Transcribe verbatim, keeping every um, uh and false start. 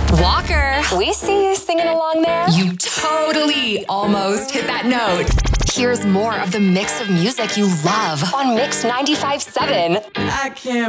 Walker. We see you singing along there. You totally almost hit that note. Here's more of the mix of music you love on Mix ninety-five point seven. I can't